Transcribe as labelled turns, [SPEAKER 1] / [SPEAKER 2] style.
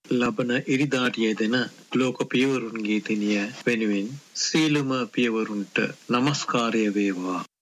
[SPEAKER 1] ලබන ඉරිදාට යෙදෙන ලෝක පියවරුන්ගේ දිනය වෙනුවෙන් සීලම පියවරුන්ට নমස්කාරය වේවා.